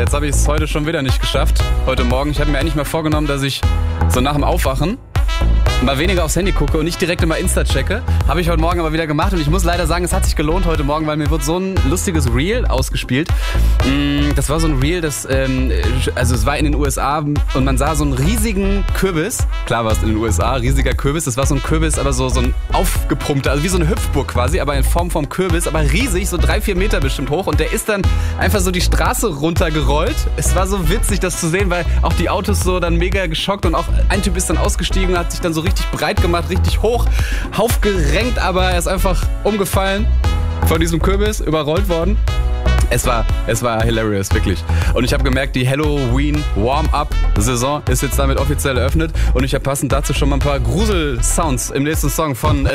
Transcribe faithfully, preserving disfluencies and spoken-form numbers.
Jetzt habe ich es heute schon wieder nicht geschafft. Heute Morgen. Ich habe mir eigentlich mal vorgenommen, dass ich so nach dem Aufwachen mal weniger aufs Handy gucke und nicht direkt immer Insta checke. Habe ich heute Morgen aber wieder gemacht und ich muss leider sagen, es hat sich gelohnt heute Morgen, weil mir wird so ein lustiges Reel ausgespielt. Das war so ein Reel, das, ähm, also es war in den U S A und man sah so einen riesigen Kürbis. Klar war es in den U S A, riesiger Kürbis. Das war so ein Kürbis, aber so, so ein aufgepumpter, also wie so eine Hüpfburg quasi, aber in Form vom Kürbis, aber riesig, so drei, vier Meter bestimmt hoch. Und der ist dann einfach so die Straße runtergerollt. Es war so witzig, das zu sehen, weil auch die Autos so dann mega geschockt und auch ein Typ ist dann ausgestiegen, hat sich dann so richtig breit gemacht, richtig hoch, aufgerenkt, aber er ist einfach umgefallen, von diesem Kürbis überrollt worden. Es war, es war hilarious, wirklich. Und ich habe gemerkt, die Halloween Warm-Up-Saison ist jetzt damit offiziell eröffnet und ich habe passend dazu schon mal ein paar Grusel-Sounds im nächsten Song von